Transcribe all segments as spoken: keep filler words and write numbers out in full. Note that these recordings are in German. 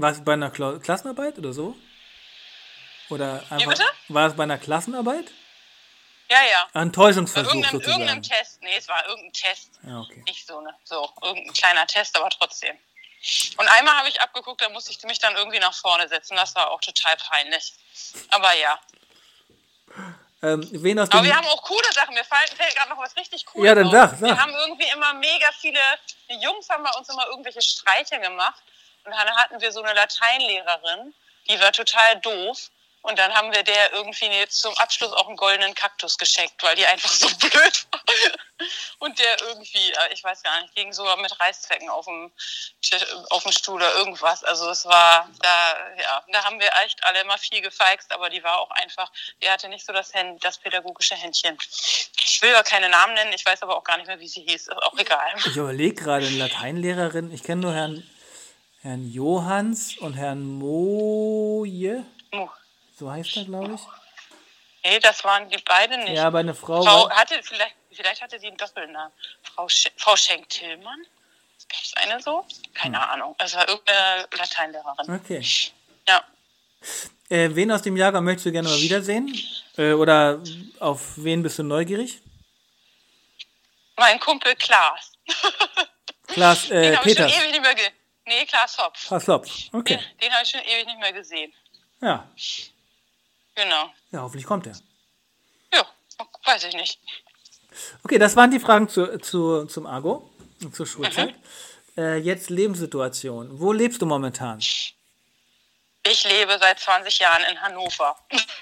War es bei einer Kla- Klassenarbeit oder so? Oder Wie einfach, bitte? war es bei einer Klassenarbeit? Ja, ja. Ein Bei Täuschungsversuch irgendeinem, irgendeinem sozusagen. Test. Nee, es war irgendein Test. Ja, okay. Nicht so, ne? So, irgendein kleiner Test, aber trotzdem. Und einmal habe ich abgeguckt, da musste ich mich dann irgendwie nach vorne setzen. Das war auch total peinlich. Aber ja. Ähm, wen aus Aber dem... wir haben auch coole Sachen. Mir fällt, fällt gerade noch was richtig Cooles Ja, dann auf. sag, sag. Wir haben irgendwie immer mega viele... Die Jungs haben bei uns immer irgendwelche Streiche gemacht. Und dann hatten wir so eine Lateinlehrerin, die war total doof. Und dann haben wir der irgendwie jetzt zum Abschluss auch einen goldenen Kaktus geschenkt, weil die einfach so blöd war. Und der irgendwie, ich weiß gar nicht, ging sogar mit Reißzwecken auf dem, Tisch, auf dem Stuhl oder irgendwas. Also es war, da, ja, da haben wir echt alle immer viel gefeixt, aber die war auch einfach, die hatte nicht so das, Händ, das pädagogische Händchen. Ich will ja keine Namen nennen, ich weiß aber auch gar nicht mehr, wie sie hieß. Ist auch egal. Ich überlege gerade, eine Lateinlehrerin, ich kenne nur Herrn, Herrn Johanns und Herrn Moje. So heißt er, glaube ich. Nee, das waren die beiden nicht. Ja, aber eine Frau... Frau war- hatte, vielleicht, vielleicht hatte sie einen Doppelnamen. Frau, Sch Frau Schenk-Tillmann? Gab es eine so? Keine Ahnung. Es war irgendeine Lateinlehrerin. Okay. Ja. Äh, wen aus dem Jahrgang möchtest du gerne mal wiedersehen? Äh, oder auf wen bist du neugierig? Mein Kumpel Klaas. Klaas, äh, Den habe ich schon Peters. ewig nicht mehr gesehen. Nee, Klaas Hopf. Klaas Lopf. Okay. Den, den habe ich schon ewig nicht mehr gesehen. Ja. Genau. Ja, hoffentlich kommt er. Ja, weiß ich nicht. Okay, das waren die Fragen zu, zu, zum Argo, zur Schulzeit. Mhm. Äh, jetzt Lebenssituation. Wo lebst du momentan? Ich lebe seit zwanzig Jahren in Hannover.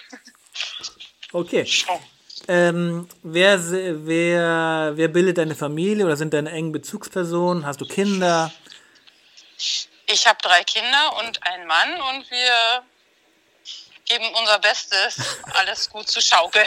Okay. Ähm, wer, wer, wer bildet deine Familie oder sind deine engen Bezugspersonen? Hast du Kinder? Ich habe drei Kinder und einen Mann und wir geben unser Bestes, alles gut zu schaukeln.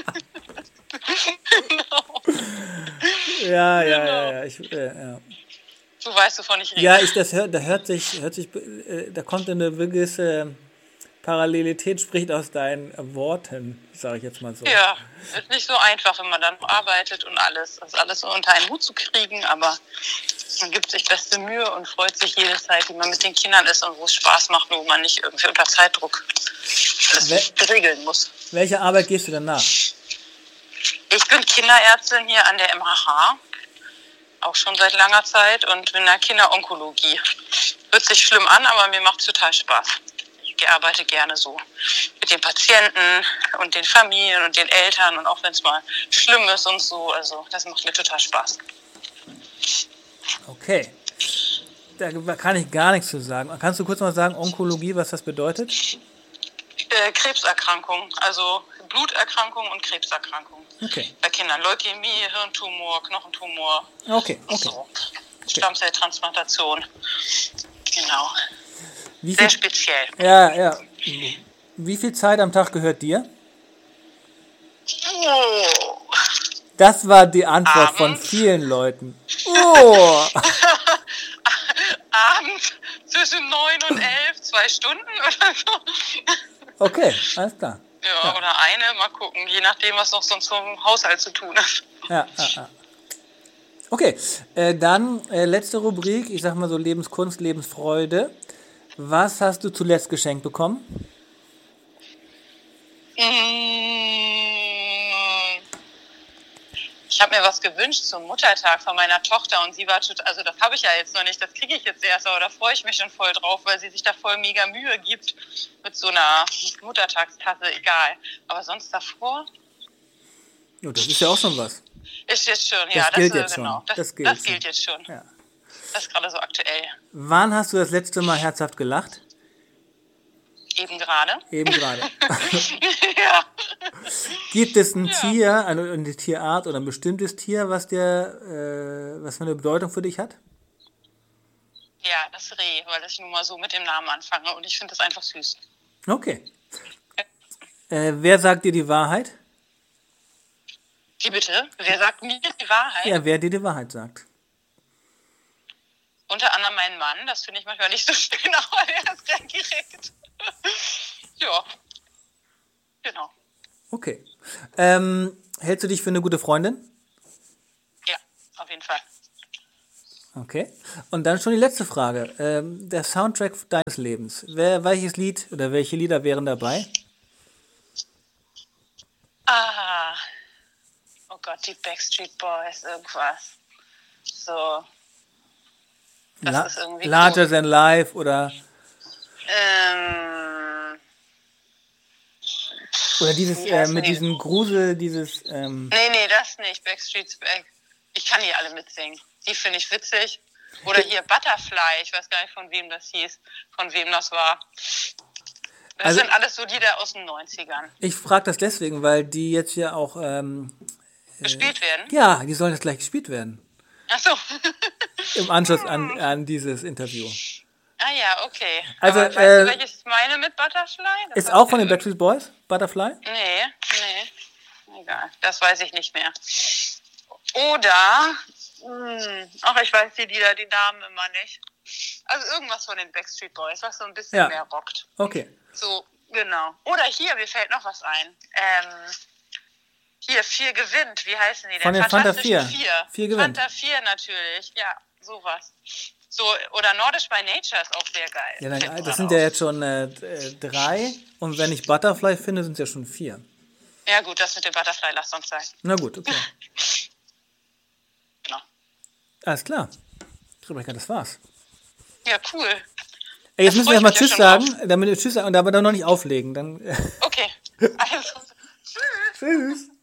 Genau. Ja, ja, Genau. ja, ja. Ich, äh, ja. Du weißt, wovon ich rede. Ja, ich, das hört, da hört sich, hört sich, äh, da kommt eine gewisse Parallelität, spricht aus deinen Worten, sage ich jetzt mal so. Ja, ist nicht so einfach, wenn man dann arbeitet und alles, das alles so unter einen Hut zu kriegen, aber man gibt sich beste Mühe und freut sich jede Zeit, wie man mit den Kindern ist und wo es Spaß macht, wo man nicht irgendwie unter Zeitdruck alles Wel- regeln muss. Welche Arbeit gehst du denn nach? Ich bin Kinderärztin hier an der M H H, auch schon seit langer Zeit und bin in der Kinderonkologie. Hört sich schlimm an, aber mir macht es total Spaß. Ich arbeite gerne so mit den Patienten und den Familien und den Eltern und auch wenn es mal schlimm ist und so, also das macht mir total Spaß. Okay. Da kann ich gar nichts zu sagen. Kannst du kurz mal sagen, Onkologie, was das bedeutet? Äh, Krebserkrankung, also Bluterkrankung und Krebserkrankung. Okay. Bei Kindern Leukämie, Hirntumor, Knochentumor. Okay, Und okay. so. Stammzelltransplantation. Genau. Wie Sehr viel, speziell. ja, ja. Wie viel Zeit am Tag gehört dir? Oh. Das war die Antwort von Abends. vielen Leuten. Oh. Abends zwischen neun und elf, zwei Stunden oder so. Okay, alles klar. Ja, ja, oder eine, mal gucken, je nachdem, was noch sonst zum Haushalt zu tun ist. Ja, ja, ja. Okay, äh, dann äh, letzte Rubrik, ich sag mal so Lebenskunst, Lebensfreude. Was hast du zuletzt geschenkt bekommen? Ich habe mir was gewünscht zum Muttertag von meiner Tochter und sie war total, also das habe ich ja jetzt noch nicht, das kriege ich jetzt erst, aber da freue ich mich schon voll drauf, weil sie sich da voll mega Mühe gibt mit so einer Muttertagstasse, egal. Aber sonst davor? Ja, das ist ja auch schon was. Ist jetzt schon, Das ja, gilt das, jetzt genau, schon. das, Das gilt das schon. gilt jetzt schon. Ja. Das ist gerade so aktuell. Wann hast du das letzte Mal herzhaft gelacht? Eben gerade. Eben gerade. Ja. Gibt es ein Ja. Tier, eine, eine Tierart oder ein bestimmtes Tier, was dir, äh, was für eine Bedeutung für dich hat? Ja, das Reh, weil ich nun mal so mit dem Namen anfange und ich finde das einfach süß. Okay. Äh, wer sagt dir die Wahrheit? Wie bitte? Wer sagt mir die Wahrheit? Ja, wer dir die Wahrheit sagt. Unter anderem mein Mann, das finde ich manchmal nicht so schön, aber er ist sehr direkt. Ja, genau. Okay. Ähm, hältst du dich für eine gute Freundin? Ja, auf jeden Fall. Okay. Und dann schon die letzte Frage. Ähm, der Soundtrack deines Lebens. Wer, welches Lied oder welche Lieder wären dabei? Ah, oh Gott, die Backstreet Boys, irgendwas. So, das La- ist irgendwie Larger cool. Than Life oder, Ähm, oder dieses Wie äh, heißen mit die? diesem Grusel, dieses. Ähm, nee, nee, das nicht. Backstreet's Back. Ich kann die alle mitsingen. Die finde ich witzig. Oder hier Butterfly, ich weiß gar nicht, von wem das hieß, von wem das war. Das Also- sind alles so Lieder aus den neunzigern. ich frage das deswegen, weil die jetzt ja auch. Ähm, Gespielt werden? ja, die sollen jetzt gleich gespielt werden. Ach so. Im Anschluss an, an dieses Interview. Ah ja, okay. Also, Aber weißt äh, du, welches ich meine mit Butterfly? Das Ist weiß auch ich von den nicht. Backstreet Boys? Butterfly? Nee, nee. Egal, das weiß ich nicht mehr. Oder, mh, ach, ich weiß die Lieder, die Namen immer nicht. Also irgendwas von den Backstreet Boys, was so ein bisschen Ja. mehr rockt. Okay. So, genau. Oder hier, mir fällt noch was ein. Ähm, hier, vier gewinnt. Wie heißen die denn? Von den Fanta Fantastischen vier. Vier. Vier gewinnt. Fanta vier natürlich. Ja, sowas. So, oder Nordisch by Nature ist auch sehr geil. Ja, Fällt dann, mir das grad sind auf. ja jetzt schon äh, d- äh, drei. Und wenn ich Butterfly finde, sind es ja schon vier. Ja gut, das mit dem Butterfly lasst uns sein. Na gut, okay. Genau. Alles klar. Rebecca, das war's. Ja, cool. Ey, jetzt Da müssen freu wir ich mal mich ja Tschüss schon sagen, damit wir Tschüss sagen und aber dann noch nicht auflegen. Dann, Okay. Also, tschüss. Tschüss.